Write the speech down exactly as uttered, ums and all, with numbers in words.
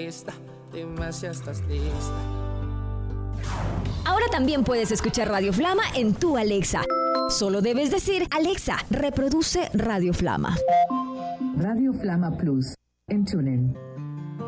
lista, dime si estás lista. Ahora también puedes escuchar Radio Flama en tu Alexa. Solo debes decir, Alexa, reproduce Radio Flama. Radio Flama Plus en TuneIn.